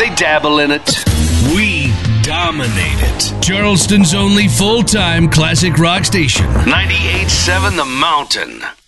They dabble in it. We dominate it. Charleston's only full-time classic rock station. 98.7 The Mountain.